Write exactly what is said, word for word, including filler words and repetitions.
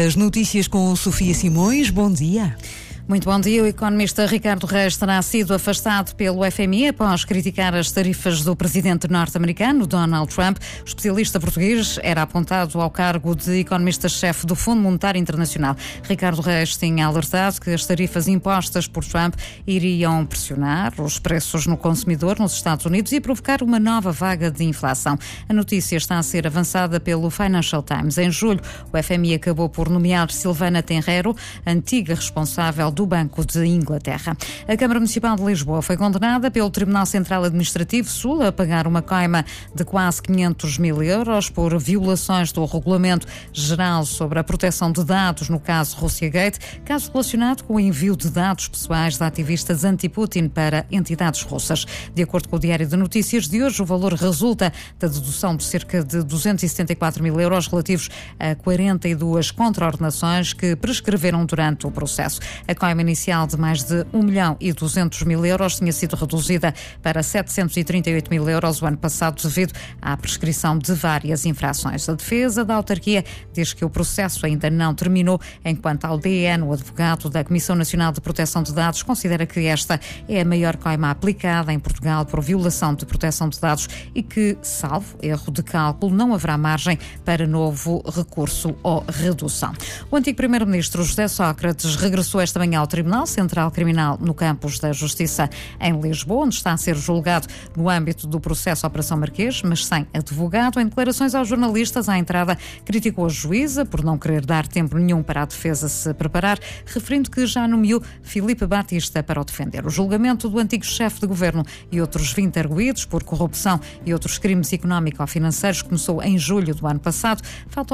As notícias com Sofia Simões. Bom dia. Muito bom dia. O economista Ricardo Reis terá sido afastado pelo F M I após criticar as tarifas do presidente norte-americano, Donald Trump. O especialista português era apontado ao cargo de economista-chefe do Fundo Monetário Internacional. Ricardo Reis tinha alertado que as tarifas impostas por Trump iriam pressionar os preços no consumidor nos Estados Unidos e provocar uma nova vaga de inflação. A notícia está a ser avançada pelo Financial Times. Em julho, o F M I acabou por nomear Silvana Tenreiro, antiga responsável do Banco de Inglaterra. A Câmara Municipal de Lisboa foi condenada pelo Tribunal Central Administrativo Sul a pagar uma coima de quase quinhentos mil euros por violações do Regulamento Geral sobre a Proteção de Dados no caso Russiagate, caso relacionado com o envio de dados pessoais de ativistas anti-Putin para entidades russas. De acordo com o Diário de Notícias de hoje, o valor resulta da dedução de cerca de duzentos e setenta e quatro mil euros relativos a quarenta e duas contraordenações que prescreveram durante o processo. A coima inicial de mais de um milhão e duzentos mil euros tinha sido reduzida para setecentos e trinta e oito mil euros o ano passado devido à prescrição de várias infrações. A defesa da autarquia diz que o processo ainda não terminou, enquanto ao D N, o advogado da Comissão Nacional de Proteção de Dados, considera que esta é a maior coima aplicada em Portugal por violação de proteção de dados e que, salvo erro de cálculo, não haverá margem para novo recurso ou redução. O antigo primeiro-ministro José Sócrates regressou esta manhã ao Tribunal Central Criminal no Campos da Justiça em Lisboa, onde está a ser julgado no âmbito do processo Operação Marquês, mas sem advogado. Em declarações aos jornalistas à entrada, criticou a juíza por não querer dar tempo nenhum para a defesa se preparar, referindo que já nomeou Filipe Batista para o defender. O julgamento do antigo chefe de governo e outros vinte arguidos por corrupção e outros crimes económico-financeiros começou em julho do ano passado. Falta